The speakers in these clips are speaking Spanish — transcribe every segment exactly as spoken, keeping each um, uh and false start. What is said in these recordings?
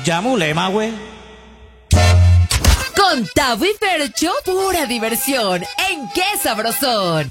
Yamulema, güey. Con Tavo y Fercho, pura diversión. ¿En qué sabrosón?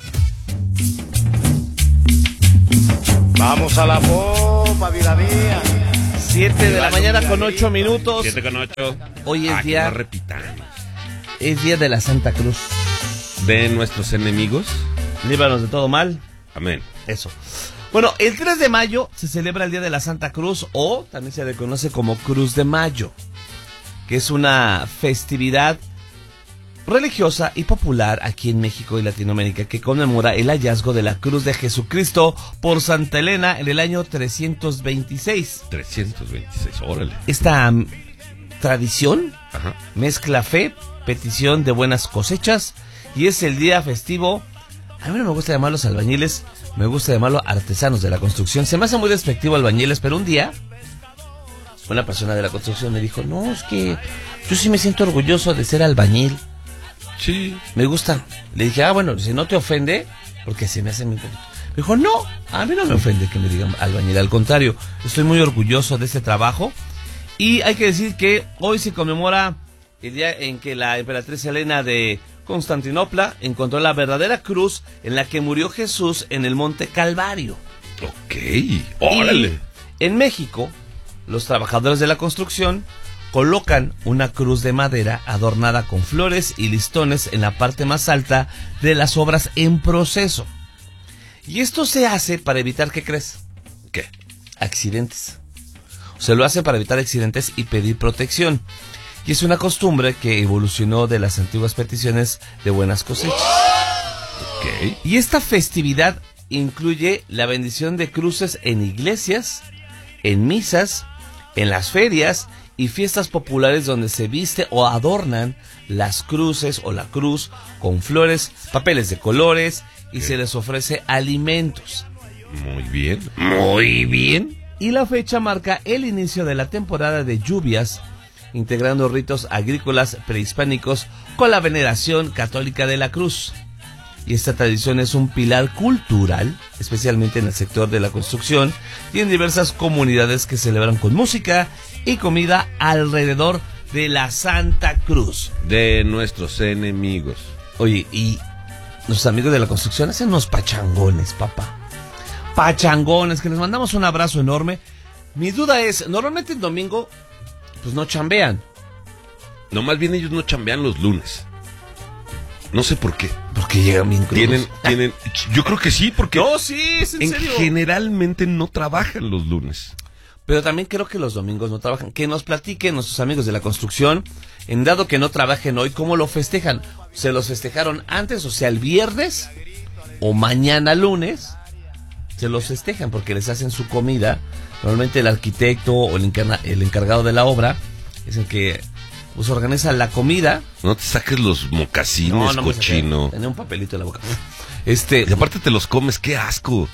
Vamos a la popa, vida mía. Siete de la mañana con ocho minutos. Siete con ocho. Hoy es ah, día. No repitamos. Es día de la Santa Cruz. De nuestros enemigos. Líbranos de todo mal. Amén. Eso. Bueno, el tres de mayo se celebra el Día de la Santa Cruz, o también se le conoce como Cruz de Mayo, que es una festividad religiosa y popular aquí en México y Latinoamérica que conmemora el hallazgo de la cruz de Jesucristo por Santa Elena en el año trescientos veintiséis. trescientos veintiséis, órale. Esta um, tradición Ajá. mezcla fe, petición de buenas cosechas, y es el día festivo. A mí no me gusta llamarlos albañiles, me gusta llamarlos artesanos de la construcción. Se me hace muy despectivo albañiles, pero un día una persona de la construcción me dijo, no, es que yo sí me siento orgulloso de ser albañil. Sí. Me gusta. Le dije, ah, bueno, si no te ofende, porque se me hace muy poquito. Me dijo, no, a mí no me ofende que me digan albañil, al contrario, estoy muy orgulloso de este trabajo. Y hay que decir que hoy se conmemora el día en que la emperatriz Elena de Constantinopla encontró la verdadera cruz en la que murió Jesús en el Monte Calvario. Ok, órale. Y en México, los trabajadores de la construcción colocan una cruz de madera adornada con flores y listones en la parte más alta de las obras en proceso. Y esto se hace para evitar, ¿qué crees? ¿Qué? Accidentes. Se lo hace para evitar accidentes y pedir protección. Y es una costumbre que evolucionó de las antiguas peticiones de buenas cosechas. Ok. Y esta festividad incluye la bendición de cruces en iglesias, en misas, en las ferias y fiestas populares donde se viste o adornan las cruces o la cruz con flores, papeles de colores y se les ofrece alimentos. Muy bien, muy bien. Y la fecha marca el inicio de la temporada de lluvias, integrando ritos agrícolas prehispánicos con la veneración católica de la cruz. Y esta tradición es un pilar cultural, especialmente en el sector de la construcción y en diversas comunidades que celebran con música y comida alrededor de la Santa Cruz. De nuestros enemigos. Oye, y nuestros amigos de la construcción hacen unos pachangones, papá. Pachangones, que les mandamos un abrazo enorme. Mi duda es, normalmente el domingo, pues no chambean. No, más bien ellos no chambean los lunes. No sé por qué. Porque llegan bien crudos. Tienen, tienen, yo creo que sí, porque no, sí, es en, en serio. Generalmente no trabajan los lunes. Pero también creo que los domingos no trabajan. Que nos platiquen nuestros amigos de la construcción, en dado que no trabajen hoy, ¿cómo lo festejan? ¿Se los festejaron antes, o sea, el viernes? ¿O mañana lunes? Se los festejan porque les hacen su comida. Normalmente el arquitecto o el, encarna, el encargado de la obra es el que pues organiza la comida. No te saques los mocasines, no, no cochino. Tenía un papelito en la boca. Este, y aparte te los comes, qué asco.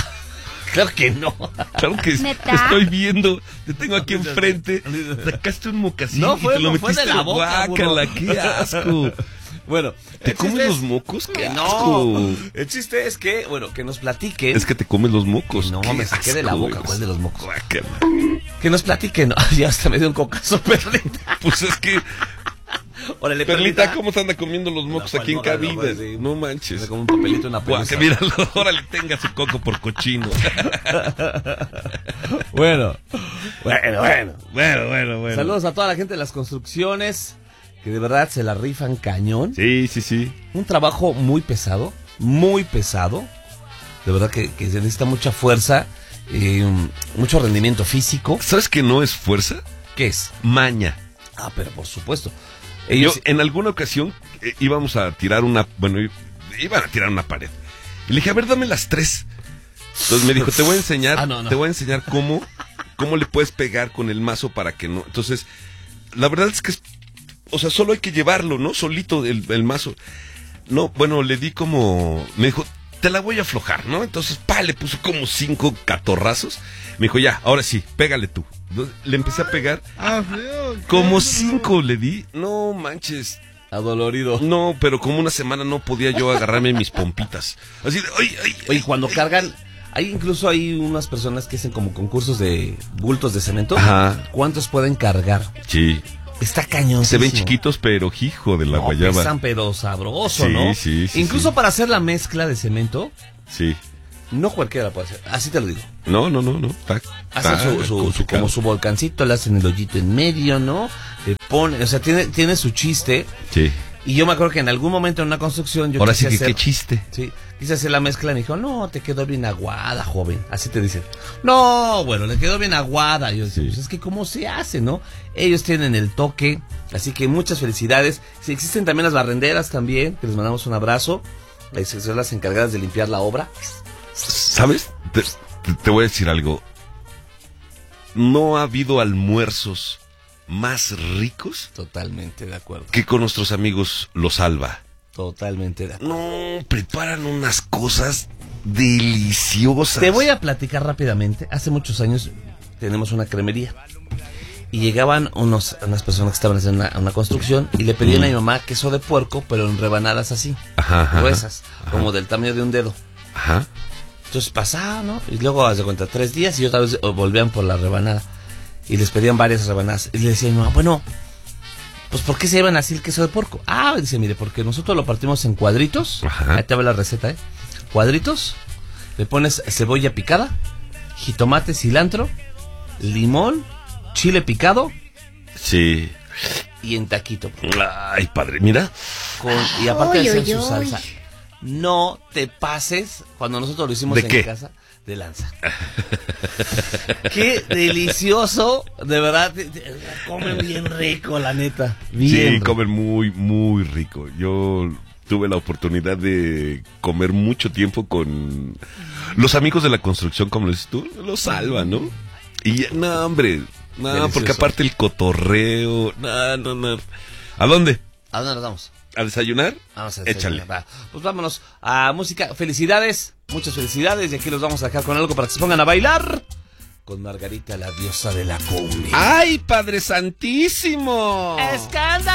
Claro que no. Claro que es, te estoy viendo. Te tengo aquí enfrente. Sacaste un mocasín no, fue, y te lo no, metiste fue de la boca, guácala, qué asco. Bueno, ¿te comes es, los mocos? ¡Qué no, asco! El chiste es que, bueno, que nos platiquen. Es que te comes los mocos. No, me saqué de la boca, ¿cuál de los mocos? Guácala. Que nos platiquen. Ya hasta me dio un cocazo, Perlita. Pues es que... Órale, Perlita, Perlita, ¿cómo se anda comiendo los mocos aquí en cabina? No, no, no, no manches. Me como un papelito, una pelusa. Que míralo, órale, tenga su coco por cochino. Bueno, bueno, bueno. Bueno, bueno, bueno. Saludos a toda la gente de las construcciones, que de verdad se la rifan cañón. Sí, sí, sí. Un trabajo muy pesado, muy pesado. De verdad que, que se necesita mucha fuerza, eh, mucho rendimiento físico. ¿Sabes que no es fuerza? ¿Qué es? Maña. Ah, pero por supuesto. Ellos... Yo en alguna ocasión eh, íbamos a tirar una, bueno, iban a tirar una pared. Y le dije, a ver, dame las tres. Entonces me dijo, te voy a enseñar, ah, no, no. te voy a enseñar cómo, cómo le puedes pegar con el mazo para que no. Entonces, la verdad es que es, o sea, solo hay que llevarlo, ¿no? Solito el, el mazo. No, bueno, le di como, me dijo, te la voy a aflojar, ¿no? Entonces, pa, le puso como cinco catorrazos. Me dijo, ya, ahora sí, pégale tú. Le empecé a pegar. Ah, feo, como cinco le di. No manches. Adolorido. No, pero como una semana no podía yo agarrarme mis pompitas. Así de, ay, ay, Oye, ay, cuando ay, cargan, Hay incluso hay unas personas que hacen como concursos de bultos de cemento. Ajá. ¿Cuántos pueden cargar? Sí. Está cañón. Se ven chiquitos, pero hijo de la no, guayaba. Pesan, pero sabroso, sí, ¿no? Sí, sí. Incluso sí. para hacer la mezcla de cemento. Sí. No cualquiera la puede hacer, así te lo digo. No, no, no, no. Está, hacen está su, su, su, como su volcancito, le hacen el hoyito en medio, ¿no? Le ponen, o sea, tiene, tiene su chiste. Sí. Y yo me acuerdo que en algún momento en una construcción yo Ahora quise sí que hacer, qué chiste. Sí, quise hacer la mezcla y me dijo, no, te quedó bien aguada, joven. Así te dicen. No, bueno, le quedó bien aguada. Y yo decía, sí. Pues es que cómo se hace, ¿no? Ellos tienen el toque, así que muchas felicidades. Sí, existen también las barrenderas también, que les mandamos un abrazo. Son las encargadas de limpiar la obra. ¿Sabes? Te, te voy a decir algo. No ha habido almuerzos más ricos. Totalmente de acuerdo. Que con nuestros amigos Los Alba. Totalmente de acuerdo. No, preparan unas cosas deliciosas. Te voy a platicar rápidamente. Hace muchos años tenemos una cremería. Y llegaban unos, unas personas que estaban haciendo una, una construcción y le pedían mm. a mi mamá queso de puerco, pero en rebanadas así. Ajá, ajá, gruesas, ajá. Como del tamaño de un dedo. Ajá. Entonces pasaba, ¿no? Y luego, haz de cuenta, tres días y otra vez volvían por la rebanada. Y les pedían varias rebanadas. Y le decía a mi mamá, bueno, pues ¿por qué se llevan así el queso de puerco? Ah, dice, mire, porque nosotros lo partimos en cuadritos. Ajá. Ahí te va la receta, ¿eh? Cuadritos, le pones cebolla picada, jitomate, cilantro, limón, chile picado. Sí. Y en taquito. Ay, padre, mira. Con, y aparte de hacer su salsa. No te pases cuando nosotros lo hicimos ¿De en qué? casa de lanza. Qué delicioso, de verdad. Comen bien rico, la neta. Bien sí, rico. Comen muy, muy rico. Yo tuve la oportunidad de comer mucho tiempo con los amigos de la construcción, como lo dices tú, Los Salva, ¿no? Y no, hombre, no, delicioso. Porque aparte el cotorreo, no, no, no. ¿A dónde? ¿A dónde nos vamos? ¿A desayunar? Vamos a desayunar. Échale. Va. Pues vámonos a música. Felicidades, muchas felicidades. Y aquí los vamos a dejar con algo para que se pongan a bailar. Con Margarita, la diosa de la cumbia. ¡Ay, Padre Santísimo! ¡Escándalo!